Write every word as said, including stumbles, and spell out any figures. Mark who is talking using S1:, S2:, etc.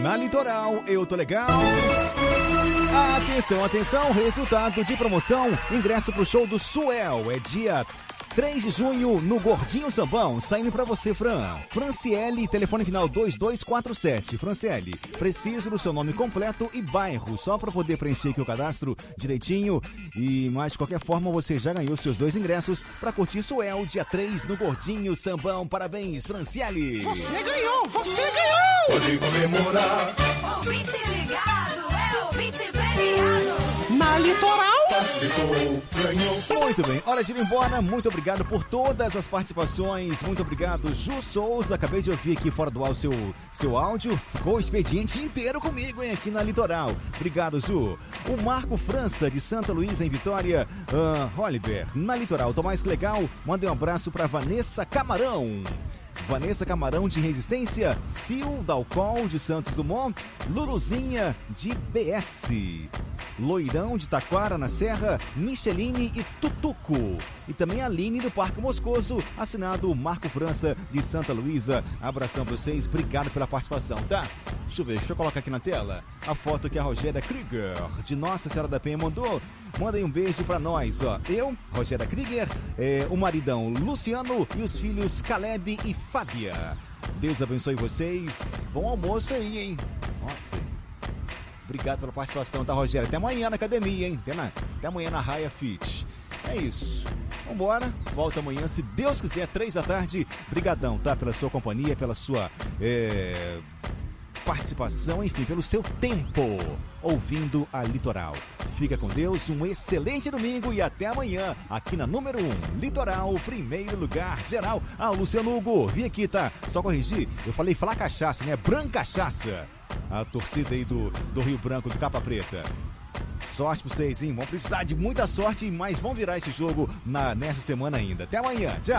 S1: Na Litoral, eu tô legal. Atenção, atenção, resultado de promoção. Ingresso pro show do Suel. É dia três de junho no Gordinho Sambão. Saindo pra você, Fran. Franciele, telefone final dois dois quatro sete. Franciele, preciso do seu nome completo e bairro, só pra poder preencher aqui o cadastro direitinho. E, mas de qualquer forma, você já ganhou seus dois ingressos pra curtir Suel, dia três no Gordinho Sambão. Parabéns, Franciele.
S2: Você ganhou, você ganhou.
S3: Pode comemorar.
S4: Ouvinte ligado, é ouvinte premiado.
S2: Na Litoral.
S3: Participou, ganhou.
S1: Muito bem, hora de ir embora. Muito obrigado por todas as participações. Muito obrigado, Ju Souza. Acabei de ouvir aqui fora do ar o seu, seu áudio. Ficou o expediente inteiro comigo, hein, aqui na Litoral. Obrigado, Ju. O Marco França, de Santa Luísa, em Vitória. Uh, Oliver, na Litoral. Tomás Legal. Manda um abraço para Vanessa Camarão. Vanessa Camarão, de Resistência. Sil Dalcol, de Santos Dumont. Luluzinha, de B S. Loirão, de Taquara, na Serra. Micheline e Tutuco. E também a Aline, do Parque Moscoso. Assinado Marco França, de Santa Luísa. Abração pra vocês. Obrigado pela participação, tá? Deixa eu ver, deixa eu colocar aqui na tela a foto que a Rogéria Krieger, de Nossa Senhora da Penha, mandou. Manda aí um beijo pra nós, ó. Eu, Rogéria Krieger, é, o maridão Luciano e os filhos Caleb e Fábia. Deus abençoe vocês. Bom almoço aí, hein? Nossa. Obrigado pela participação, tá, Rogéria? Até amanhã na academia, hein? Até, na, até amanhã na Raia Fit. É isso. Vambora. Volta amanhã, se Deus quiser, três da tarde. Brigadão, tá? Pela sua companhia, pela sua é, participação, enfim, pelo seu tempo ouvindo a Litoral. Fica com Deus, um excelente domingo e até amanhã, aqui na número um, Litoral, primeiro lugar geral. Ah, Luciano Hugo, vim aqui, tá? Só corrigir, eu falei falar cachaça, né? Brancachaça. A torcida aí do, do Rio Branco, do Capa Preta. Sorte pra vocês, hein? Vão precisar de muita sorte, mas vão virar esse jogo na, nessa semana ainda. Até amanhã, tchau!